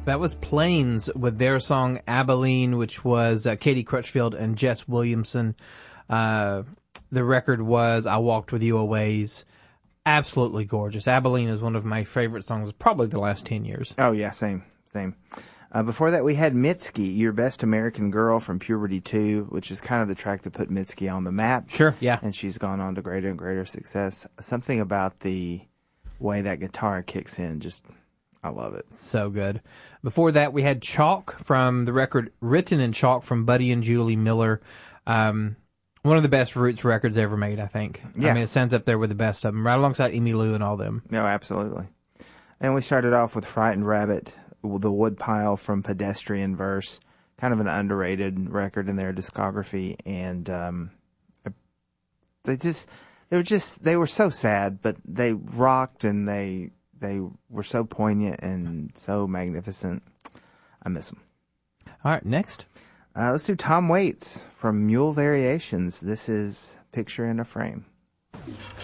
That was Plains with their song Abilene, which was Katie Crutchfield and Jess Williamson. The record was I Walked With You a Ways. Absolutely gorgeous. Abilene is one of my favorite songs, probably the last 10 years. Oh, yeah, same. Before that, we had Mitski, Your Best American Girl from Puberty 2, which is kind of the track that put Mitski on the map. Sure, yeah. And she's gone on to greater and greater success. Something about the way that guitar kicks in, just, I love it. So good. Before that, we had Chalk from the record Written in Chalk from Buddy and Julie Miller. One of the best Roots records ever made, I think. Yeah. I mean, it stands up there with the best of them, right alongside Emmylou and all them. No, absolutely. And we started off with Frightened Rabbit, the Woodpile from Pedestrian Verse, kind of an underrated record in their discography, and they were so sad, but they rocked and they were so poignant and so magnificent. I miss them. All right, next. Let's do Tom Waits from Mule Variations. This is Picture in a Frame.